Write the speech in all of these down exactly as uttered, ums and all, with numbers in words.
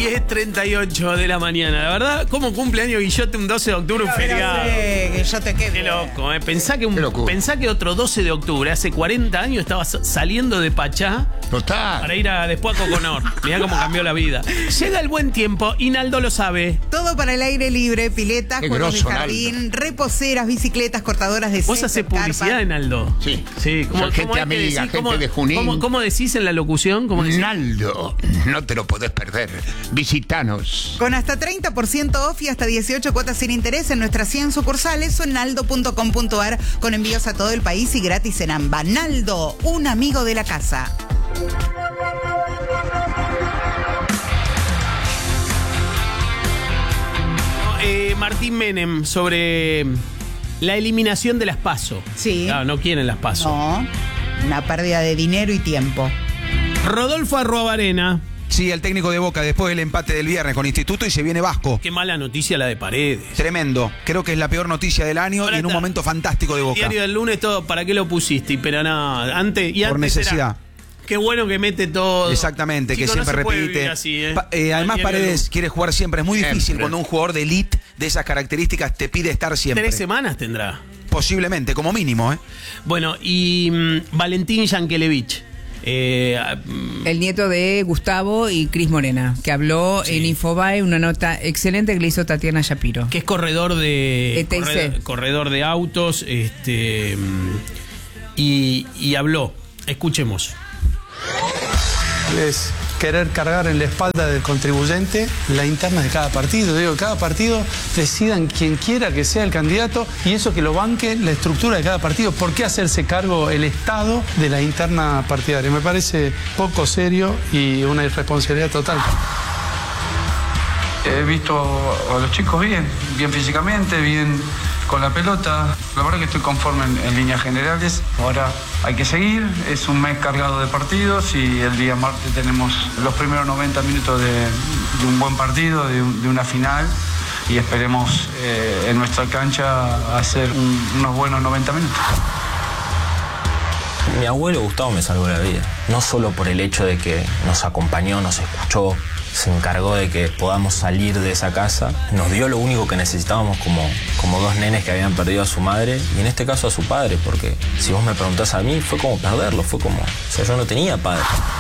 diez treinta y ocho de la mañana. La verdad, ¿cómo cumpleaños Guillote un doce de octubre, un feriado? Sí, Guillote, qué, Qué loco, ¿eh? Pensá que, un, pensá que otro doce de octubre, hace cuarenta años, estaba saliendo de Pachá Total. para ir a, después a Coconor. Mirá cómo cambió la vida. Llega el buen tiempo y Naldo lo sabe. Todo para el aire libre, piletas, Qué juegos de groso, jardín, Naldo. reposeras, bicicletas, cortadoras de ¿Vos césped, haces publicidad carpa. en Naldo? Sí. Sí, ¿cómo, Soy gente cómo hay que amiga, decir? gente ¿Cómo, de Junín. ¿cómo, cómo decís en la locución? ¿Cómo decís? Naldo, no te lo podés perder. Visitanos. Con hasta treinta por ciento off y hasta dieciocho cuotas sin interés en nuestras cien sucursales o en naldo punto com punto ar con envíos a todo el país y gratis en AMBA. Naldo, un amigo de la casa. Eh, Martín Menem sobre la eliminación de las PASO. Sí. Claro, no quieren las PASO. No, una pérdida de dinero y tiempo. Rodolfo Arruabarena. Sí, el técnico de Boca después del empate del viernes con Instituto y se viene Vasco. Qué mala noticia la de Paredes. Tremendo. Creo que es la peor noticia del año Ahora y en un está. momento fantástico de Boca. Diario del lunes, todo, ¿para qué lo pusiste? Pero nada, antes y Por antes necesidad. era, qué bueno que mete todo. Exactamente, Chicos, que no siempre se puede repite. vivir así, ¿eh? Pa- eh, además, Diario del Paredes lunes. quiere jugar siempre. Es muy difícil Siempre. cuando un jugador de elite de esas características te pide estar siempre. Tres semanas tendrá. Posiblemente, como mínimo, ¿eh? Bueno, y mm, Valentín Yankelevich. Eh, mm, El nieto de Gustavo y Cris Morena, que habló Sí. en Infobae, una nota excelente que le hizo Tatiana Shapiro. que es corredor de E T I C. corredor, corredor de autos, este mm, y, y habló. Escuchemos. Es querer cargar en la espalda del contribuyente la interna de cada partido. Digo, cada partido decidan quien quiera que sea el candidato y eso que lo banque la estructura de cada partido. ¿Por qué hacerse cargo el Estado de la interna partidaria? Me parece poco serio y una irresponsabilidad total. He visto a los chicos bien, bien físicamente, bien con la pelota. La verdad que estoy conforme en, en líneas generales. Ahora hay que seguir, es un mes cargado de partidos y el día martes tenemos los primeros noventa minutos de, de un buen partido, de, un- de una final y esperemos eh, en nuestra cancha hacer un- unos buenos noventa minutos. Mi abuelo Gustavo me salvó la vida, no solo por el hecho de que nos acompañó, nos escuchó, se encargó de que podamos salir de esa casa, nos dio lo único que necesitábamos como, como dos nenes que habían perdido a su madre y en este caso a su padre, porque si vos me preguntás a mí, fue como perderlo, fue como, o sea, yo no tenía padre.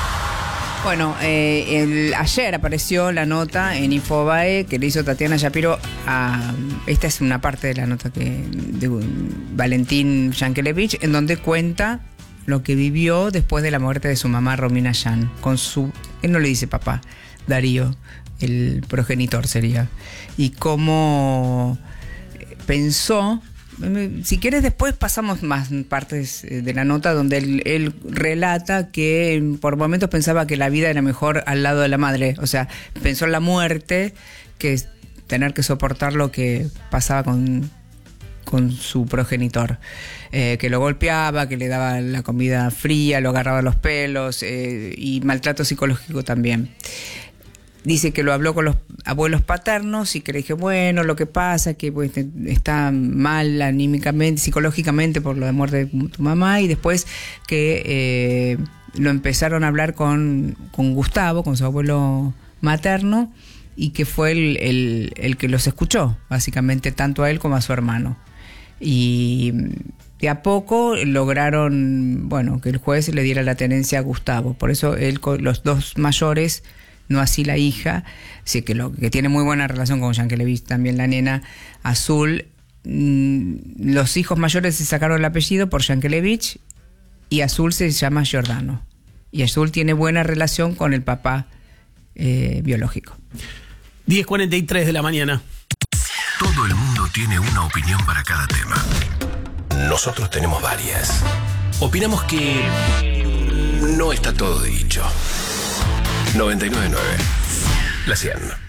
Bueno, eh, el- ayer apareció la nota en Infobae que le hizo Tatiana Shapiro a... Esta es una parte de la nota que de un- Valentín Yankelevich, en donde cuenta lo que vivió después de la muerte de su mamá Romina Yan, con su... Él no le dice papá, Darío, el progenitor sería. Y cómo pensó... Si quieres después pasamos más partes de la nota donde él, él relata que por momentos pensaba que la vida era mejor al lado de la madre. O sea, pensó en la muerte, que es tener que soportar lo que pasaba con, con su progenitor. Eh, que lo golpeaba, que le daba la comida fría, lo agarraba los pelos eh, y maltrato psicológico también. Dice que lo habló con los abuelos paternos y que le dije, bueno, lo que pasa es que pues, te- está mal anímicamente, psicológicamente por la muerte de tu mamá y después que eh, lo empezaron a hablar con, con Gustavo, con su abuelo materno y que fue el, el, el que los escuchó, básicamente, tanto a él como a su hermano. Y de a poco lograron, bueno, que el juez le diera la tenencia a Gustavo. Por eso él con los dos mayores, no así la hija, sí que lo que tiene muy buena relación con Yankelevich, también la nena Azul. Mm, los hijos mayores se sacaron el apellido por Yankelevich y Azul se llama Giordano. Y Azul tiene buena relación con el papá eh, biológico. diez cuarenta y tres de la mañana. Todo el mundo tiene una opinión para cada tema. Nosotros tenemos varias. Opinamos que no está todo dicho. noventa y nueve punto nueve. La cien.